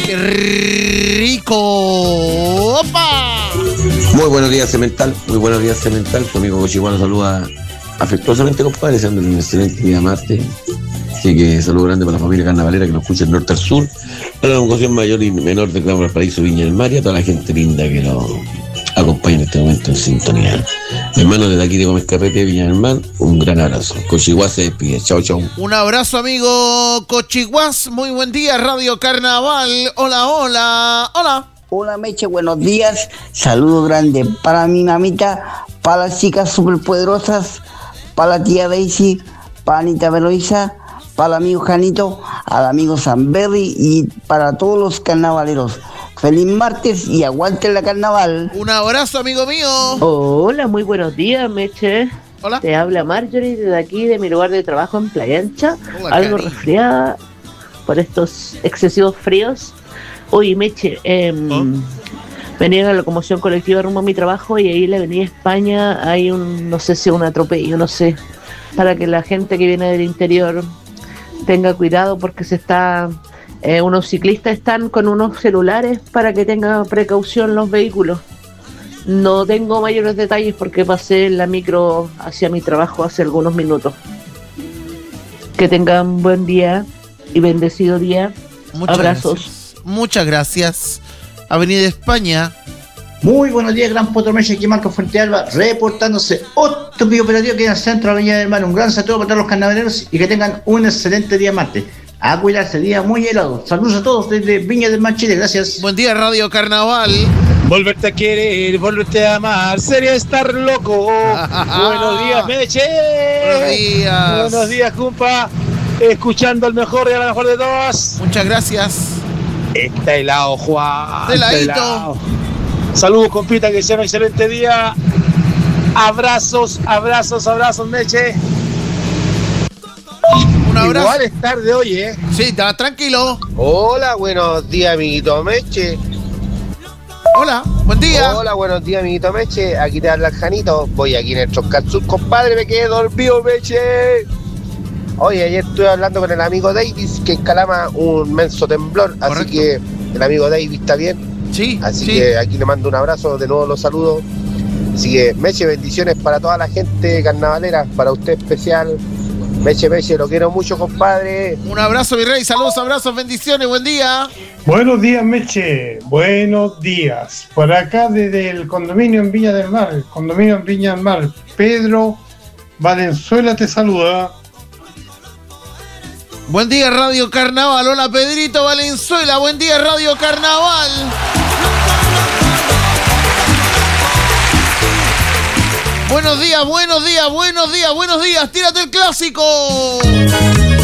¡Qué rico! ¡Opa! Muy buenos días, Cemental. Muy buenos días, Cemental. Tu amigo Cochihuano saluda afectuosamente, compadre, deseando un excelente día martes. Así que saludo grande para la familia carnavalera que nos escucha del norte al sur, para la congregación mayor y menor de Clavo del Paraíso, Viña del Mar, y a toda la gente linda que nos acompaña en este momento en sintonía. Hermano, desde aquí de Gómez Carrete, Viña del Mar, un gran abrazo. Cochihuás se despide. Chau, chau. Un abrazo, amigo Cochihuás. Muy buen día, Radio Carnaval. Hola, hola, hola. Hola, Meche, buenos días. Saludo grande para mi mamita, para las chicas superpoderosas, para la tía Daisy, para Anita Veloiza, para el amigo Janito, al amigo Samberry y para todos los carnavaleros. Feliz martes y aguante la carnaval. Un abrazo, amigo mío. Hola, muy buenos días, Meche. Hola. Te habla Marjorie desde aquí, de mi lugar de trabajo en Playa Ancha. Hola, algo Cari. resfriada por estos excesivos fríos. Oye, Meche, venía en la locomoción colectiva rumbo a mi trabajo y ahí en la avenida España hay no sé si un atropello, no sé, para que la gente que viene del interior tenga cuidado porque unos ciclistas están con unos celulares para que tengan precaución los vehículos. No tengo mayores detalles porque pasé en la micro hacia mi trabajo hace algunos minutos. Que tengan buen día y bendecido día. Abrazos. Gracias. Muchas gracias. Avenida España. Muy buenos días, Gran Potomeche, aquí Marco Fuentealba, reportándose otro video operativo que en el centro de la Viña del Mar. Un gran saludo para todos los carnavaleros y que tengan un excelente día martes. A cuidarse, día muy helado. Saludos a todos desde Viña del Mar, Chile, gracias. Buen día, Radio Carnaval. Volverte a querer, volverte a amar, sería estar loco. Buenos días, Meche. Buenos días. Buenos días, compa. Escuchando al mejor y a la mejor de todas. Muchas gracias. Está helado, Juan. Heladito. Está helado. Saludos, compita, que sea un excelente día. Abrazos, abrazos, abrazos, Meche. Un abrazo. Igual es tarde hoy, ¿eh? Sí, está tranquilo. Hola, buenos días, amiguito Meche. Hola, buen día. Hola, buenos días, amiguito Meche. Aquí te habla el Janito. Voy aquí en el Choscatsur, compadre, me quedé dormido, Meche. Oye, ayer estuve hablando con el amigo Davis, que en Calama un menso temblor. Correcto. Así que el amigo Davis está bien. Sí, Así sí. que aquí le mando un abrazo, de nuevo los saludo. Así que, Meche, bendiciones para toda la gente carnavalera, para usted especial. Meche, lo quiero mucho, compadre. Un abrazo, mi rey. Saludos, abrazos, bendiciones. Buen día. Buenos días, Meche. Buenos días. Por acá desde el condominio en Viña del Mar. Pedro Valenzuela te saluda. Buen día, Radio Carnaval. Hola, Pedrito Valenzuela. Buen día, Radio Carnaval. Buenos días, buenos días, buenos días, buenos días. Tírate el clásico.